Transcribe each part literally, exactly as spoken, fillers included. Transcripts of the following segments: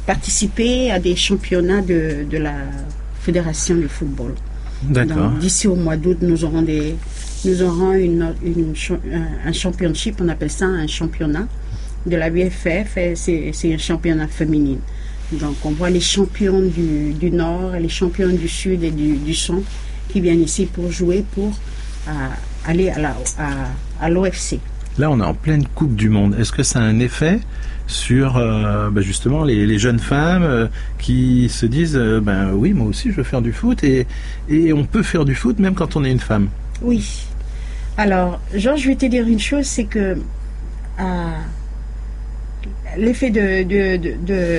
participer à des championnats de, de la Fédération de football. D'accord. Donc, d'ici au mois d'août, nous aurons des, nous aurons une, une, un championship, on appelle ça un championnat de la B F F, et c'est, c'est un championnat féminin. Donc, on voit les champions du, du Nord, les champions du Sud et du, du Centre qui viennent ici pour jouer, pour euh, aller à, la, à, à l'O F C. Là, on est en pleine Coupe du Monde. Est-ce que ça a un effet sur euh, bah justement les, les jeunes femmes euh, qui se disent euh, ben oui, moi aussi je veux faire du foot, et, et on peut faire du foot même quand on est une femme? Oui. Alors, Georges, je vais te dire une chose, c'est que euh, l'effet de, de, de, de,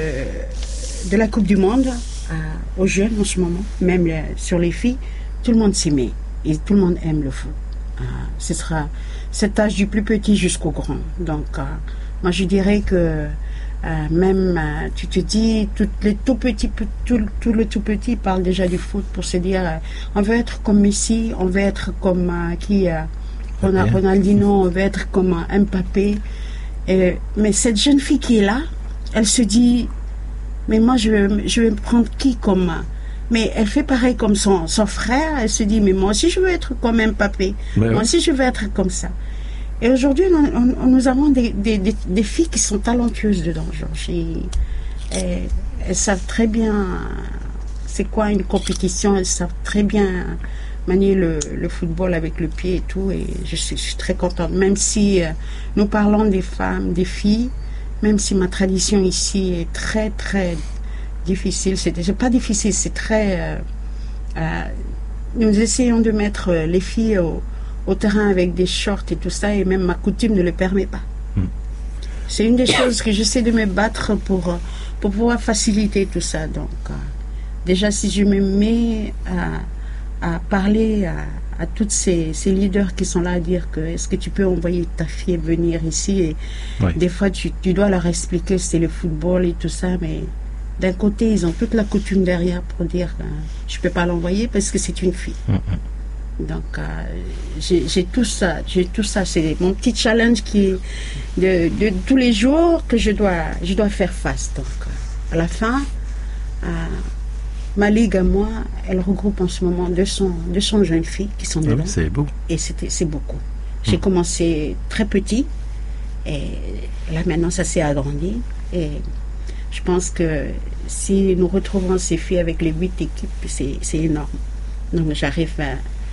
de la Coupe du Monde euh, aux jeunes en ce moment, même les, sur les filles, tout le monde s'y met et tout le monde aime le foot. Euh, ce sera cet âge du plus petit jusqu'au grand. Donc, euh, moi je dirais que euh, même, euh, tu te dis, tout, les tout petits, tout, tout le tout petit parle déjà du foot pour se dire, euh, on veut être comme Messi, on veut être comme euh, qui, euh, Ronald, Ronaldinho, on veut être comme euh, Mbappé. Et, mais cette jeune fille qui est là, elle se dit, mais moi je vais, je vais me prendre qui comme... Mais elle fait pareil comme son, son frère, elle se dit, mais moi aussi je veux être comme Mbappé, mais moi oui. aussi je veux être comme ça. Et aujourd'hui, on, on, nous avons des, des, des, des filles qui sont talentueuses dedans, Georges. Et, et, elles savent très bien c'est quoi une compétition, elles savent très bien manier le, le football avec le pied et tout, et je suis, je suis très contente. Même si euh, nous parlons des femmes, des filles, même si ma tradition ici est très très difficile, c'est, c'est pas difficile, c'est très... Euh, euh, nous essayons de mettre les filles au, au terrain avec des shorts et tout ça, et même ma coutume ne le permet pas. Mm. C'est une des choses que j'essaie de me battre pour, pour pouvoir faciliter tout ça. Donc, euh, déjà, si je me mets à, à parler à, à tous ces, ces leaders qui sont là à dire que est-ce que tu peux envoyer ta fille venir ici, et oui. Des fois, tu, tu dois leur expliquer c'est le football et tout ça, mais d'un côté, ils ont toute la coutume derrière pour dire euh, je ne peux pas l'envoyer parce que c'est une fille. Mm-hmm. Donc, euh, j'ai, j'ai tout ça. J'ai tout ça. C'est mon petit challenge qui est de, de tous les jours que je dois, je dois faire face. Donc, euh, à la fin, euh, ma ligue à moi, elle regroupe en ce moment deux cents, deux cents jeunes filles qui sont dedans. Oui, c'est beau. Et c'était, c'est beaucoup. J'ai mm. commencé très petit et là maintenant, ça s'est agrandi. Et je pense que si nous retrouvons ces filles avec les huit équipes, c'est, c'est énorme. Donc j'arrive à...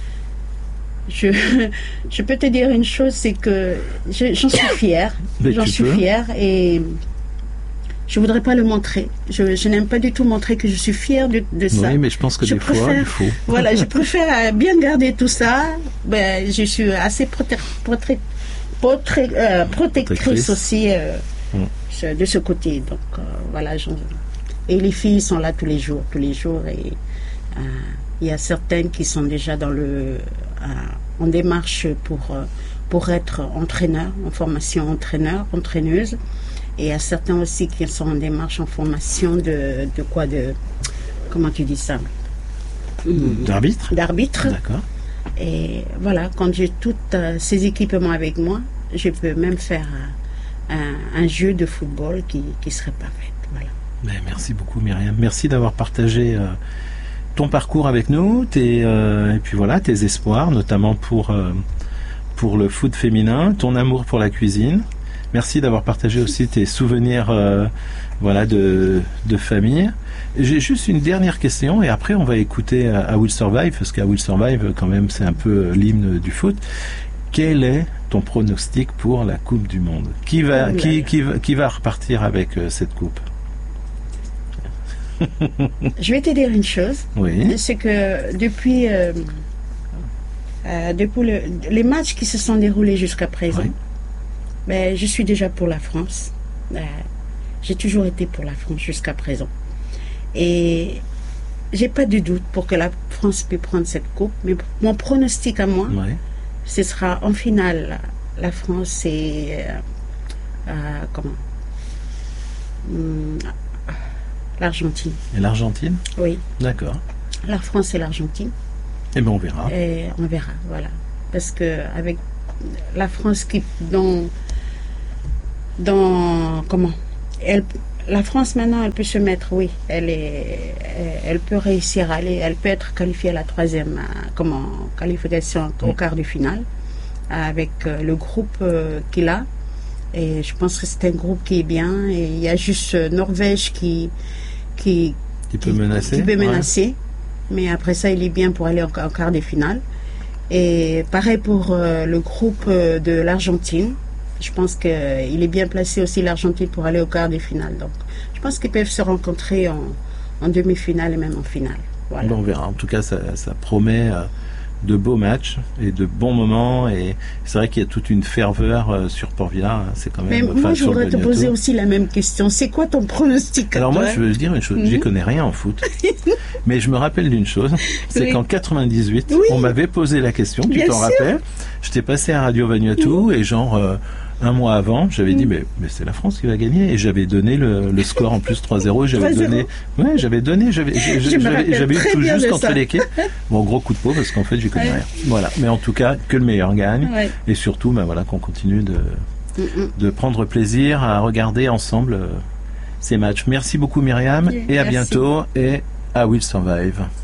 Je, je peux te dire une chose, c'est que je, j'en suis fière. Mais j'en suis peux. fière et je ne voudrais pas le montrer. Je, je n'aime pas du tout montrer que je suis fière de, de ça. Oui, mais je pense que je des préfère, fois, il faut. Voilà, je préfère bien garder tout ça. Ben, je suis assez proté, proté, proté, euh, protectrice, protectrice aussi euh, mm. de ce côté. Donc euh, voilà, j'en... Et les filles sont là tous les jours, tous les jours. Et euh, il y a certaines qui sont déjà dans le, euh, en démarche pour, euh, pour être entraîneur, en formation entraîneur, entraîneuse. Et il y a certains aussi qui sont en démarche en formation de, de quoi de... Comment tu dis ça? D'arbitre. D'arbitre. D'accord. Et voilà, quand j'ai tous euh, ces équipements avec moi, je peux même faire euh, un, un jeu de football qui, qui serait parfait. Voilà. Ben, merci beaucoup Myriam, merci d'avoir partagé euh, ton parcours avec nous, tes, euh, et puis voilà, tes espoirs, notamment pour, euh, pour le foot féminin, ton amour pour la cuisine. Merci d'avoir partagé aussi tes souvenirs euh, voilà, de, de famille. J'ai juste une dernière question et après on va écouter euh, I Will Survive, parce qu'I Will Survive quand même c'est un peu l'hymne du foot. Quel est ton pronostic pour la Coupe du Monde? Qui va, oh qui, qui, va, qui va repartir avec euh, cette coupe? Je vais te dire une chose, oui. C'est que depuis, euh, euh, depuis le, les matchs qui se sont déroulés jusqu'à présent, oui. ben, je suis déjà pour la France. Euh, j'ai toujours été pour la France jusqu'à présent. Et j'ai pas de doute pour que la France puisse prendre cette coupe, mais mon pronostic à moi, oui. ce sera en finale la France et euh, euh, comment hum, l'Argentine. Et l'Argentine? Oui. D'accord. La France et l'Argentine. Et bien on verra. Et on verra, voilà. Parce que avec la France qui dans dans comment elle la France maintenant, elle peut se mettre, oui, elle est, elle peut réussir à aller, elle peut être qualifiée à la troisième, comment, qualification au quart de finale, avec le groupe qu'il a. Et je pense que c'est un groupe qui est bien. Et il y a juste Norvège qui, qui, qui peut menacer. Qui peut menacer. Ouais. Mais après ça, il est bien pour aller en, en quart de finale. Et pareil pour euh, le groupe de l'Argentine. Je pense qu'il est bien placé aussi, l'Argentine, pour aller au quart de finale. Donc, je pense qu'ils peuvent se rencontrer en, en demi-finale et même en finale. Voilà. Bon, on verra. En tout cas, ça, ça promet euh, de beaux matchs et de bons moments. Et c'est vrai qu'il y a toute une ferveur euh, sur Port-Villard. C'est quand même. Mais moi, je voudrais te poser aussi la même question. C'est quoi ton pronostic? Alors moi, je veux dire une chose. Mm-hmm. J'y connais rien en foot, mais je me rappelle d'une chose. C'est oui. qu'en quatre-vingt-dix-huit, oui. on m'avait posé la question. Tu t'en rappelles? J'étais passé à Radio Vanuatu mm-hmm. et genre. Euh, Un mois avant, j'avais mmh. dit mais, mais c'est la France qui va gagner et j'avais donné le, le score en plus trois zéro et j'avais donné ouais j'avais donné j'avais j'avais, j'avais eu tout juste contre l'équipe. Bon, gros coup de peau parce qu'en fait j'y connais ouais. rien. Voilà, mais en tout cas que le meilleur gagne ouais. et surtout ben voilà qu'on continue de mmh. de prendre plaisir à regarder ensemble euh, ces matchs. Merci beaucoup Myriam okay, et à merci. bientôt et I Will Survive.